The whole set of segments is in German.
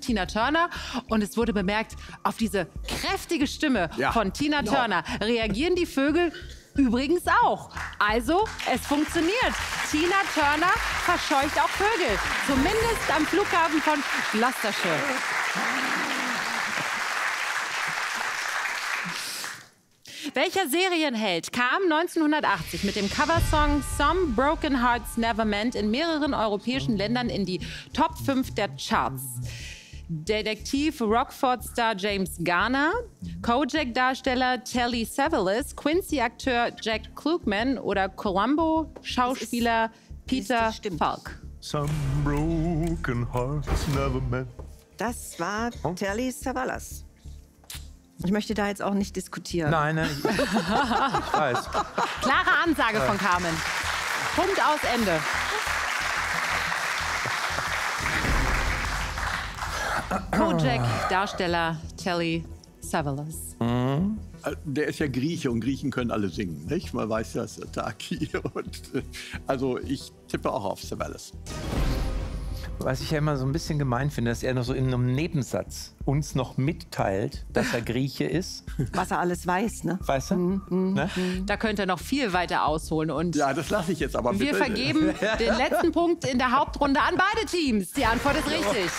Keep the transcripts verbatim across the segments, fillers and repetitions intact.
Tina Turner. Und es wurde bemerkt, auf diese kräftige Stimme Ja. von Tina No. Turner reagieren die Vögel übrigens auch. Also, es funktioniert. Tina Turner verscheucht auch Vögel. Zumindest am Flughafen von Gloucestershire. Welcher Serienheld kam neunzehnhundertachtzig mit dem Coversong Some Broken Hearts Never Mend in mehreren europäischen Ländern in die Top fünf der Charts? Detektiv Rockford-Star James Garner, Kojak-Darsteller Telly Savalas, Quincy-Akteur Jack Klugman oder Columbo-Schauspieler Peter Falk? Some broken hearts never met. Das war Telly Savalas. Ich möchte da jetzt auch nicht diskutieren. Nein, nein, ich, ich weiß. Klare Ansage von Carmen. Punkt aus Ende. Kojak-Darsteller Telly Savalas. Der ist ja Grieche und Griechen können alle singen, nicht? Man weiß das, Taki. Und, äh, also ich tippe auch auf Savalas. Was ich ja immer so ein bisschen gemein finde, dass er noch so in einem Nebensatz uns noch mitteilt, dass er Grieche ist. Was er alles weiß, ne? Weißt du? Ne? Da könnte er noch viel weiter ausholen. Und Ja, das lasse ich jetzt aber bitte. wir vergeben den letzten Punkt in der Hauptrunde an beide Teams. Die Antwort ist richtig.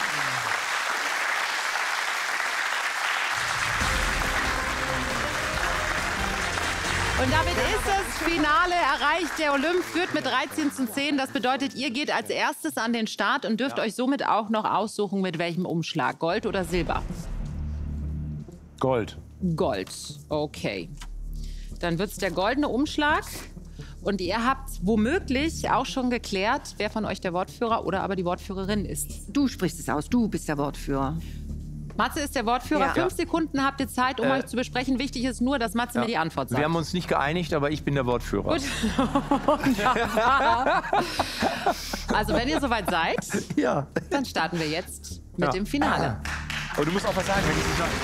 Und damit ist das Finale erreicht. Der Olymp führt mit dreizehn zu zehn. Das bedeutet, ihr geht als erstes an den Start und dürft euch somit auch noch aussuchen, mit welchem Umschlag. Gold oder Silber? Gold. Gold. Okay. Dann wird es der goldene Umschlag. Und ihr habt womöglich auch schon geklärt, wer von euch der Wortführer oder aber die Wortführerin ist. Du sprichst es aus, du bist der Wortführer. Matze ist der Wortführer. Ja. Fünf Sekunden habt ihr Zeit, um Äh, euch zu besprechen. Wichtig ist nur, dass Matze mir die Antwort sagt. Wir haben uns nicht geeinigt, aber ich bin der Wortführer. Gut. Wunderbar. Also wenn ihr soweit seid, Ja. dann starten wir jetzt mit Ja. dem Finale. Aber du musst auch was sagen, wenn ich es nicht sage.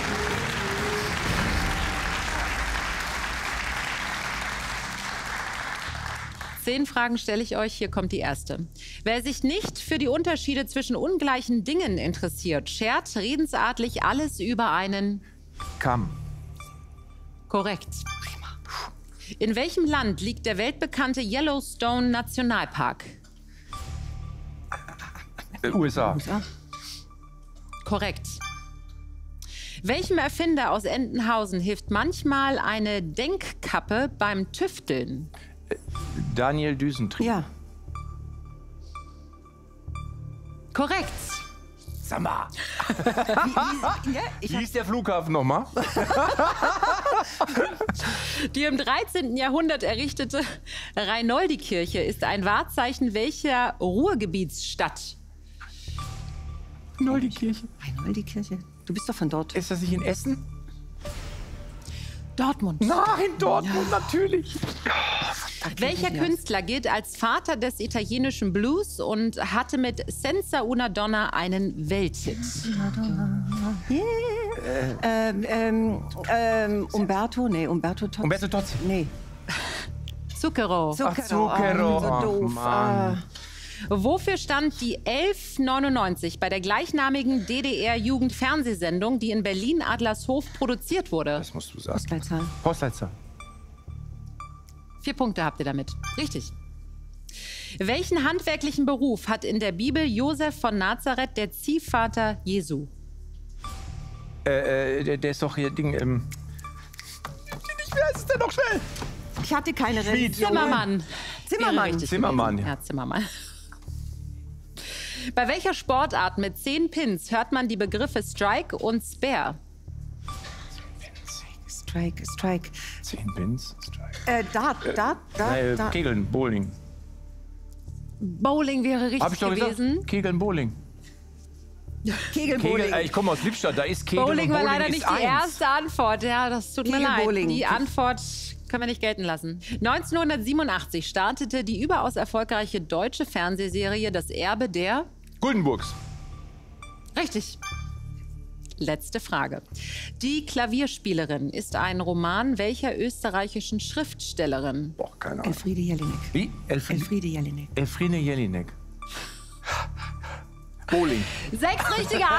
Zehn Fragen stelle ich euch. Hier kommt die erste. Wer sich nicht für die Unterschiede zwischen ungleichen Dingen interessiert, schert redensartlich alles über einen... Kamm. Korrekt. In welchem Land liegt der weltbekannte Yellowstone Nationalpark? Äh, U S A. Korrekt. Welchem Erfinder aus Entenhausen hilft manchmal eine Denkkappe beim Tüfteln? Daniel Düsentrieb. Ja. Korrekt. Sag mal. ja ich Wie hieß der Flughafen nochmal? Die im dreizehnten Jahrhundert errichtete Reinoldi-Kirche ist ein Wahrzeichen welcher Ruhrgebietsstadt? Noldi-Kirche. Reinoldi-Kirche. Du bist doch von dort. Ist das nicht in Essen? Dortmund. Nein, Dortmund, natürlich. Welcher Künstler gilt als Vater des italienischen Blues und hatte mit Senza una Donna einen Welthit? Ähm, ähm, ähm, Umberto? Nee, Umberto Tozzi. Umberto Tozzi. Nee. Zucchero. Zucchero. Ach, Zucchero. Oh, so Ach, doof. Mann. Wofür stand die elf neunundneunzig bei der gleichnamigen D D R-Jugendfernsehsendung, die in Berlin-Adlershof produziert wurde? Das musst du sagen. Postleitzahl. Postleitzahl. Vier Punkte habt ihr damit. Richtig. Welchen handwerklichen Beruf hat in der Bibel Josef von Nazareth, der Ziehvater Jesu? Äh, äh, der, der ist doch hier Ding. Ähm. Wie heißt es denn noch schnell? Ich hatte keine Religion. Zimmermann. Zimmermann. Wäre richtig Zimmermann, gewesen. ja. Ja, Zimmermann. Bei welcher Sportart mit zehn Pins hört man die Begriffe Strike und Spare? Strike, Strike. Zehn Pins. Strike. Äh, Dart, Dart, Dart, Äh, Dart. Kegeln, Bowling. Bowling wäre richtig Hab ich doch gewesen. gesagt? Kegeln, Bowling. Kegelbowling. Kegel, äh, ich komme aus Lippstadt, da ist Kegeln Bowling und war Bowling leider ist nicht die eins. erste Antwort. Ja, das tut mir leid. Kegelbowling. Die Antwort können wir nicht gelten lassen. neunzehnhundertsiebenundachtzig startete die überaus erfolgreiche deutsche Fernsehserie Das Erbe der... Guldenburgs. Richtig. Letzte Frage. Die Klavierspielerin ist ein Roman welcher österreichischen Schriftstellerin? Boah, keine Ahnung. Elfriede Jelinek. Wie? Elfriede, Elfriede Jelinek. Elfriede Jelinek. Bowling. Sechs richtige